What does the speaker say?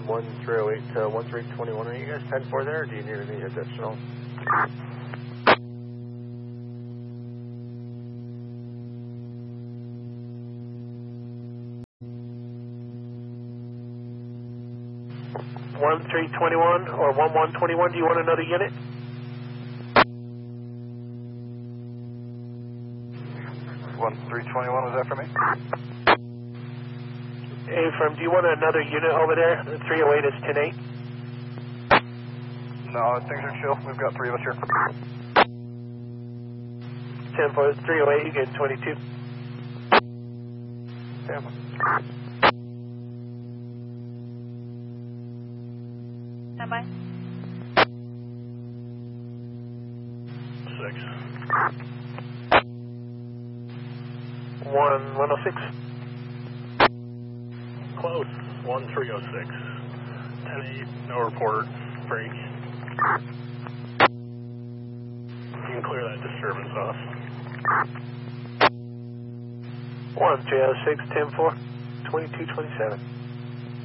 1308 to 1321. Are you guys 10-4 there, or do you need any additional? One 321 or 1121. Do you want another unit? One 321, was that for me? Hey, firm, do you want another unit over there? The 308 is 10-8. No, things are chill. We've got 3 of us here. 10-4, 308, you get 22. Yeah. Stand by. 6. 106. Close. 1306. 10-8, no report. Break. You can clear that disturbance off. 1306, 10-4, 2227.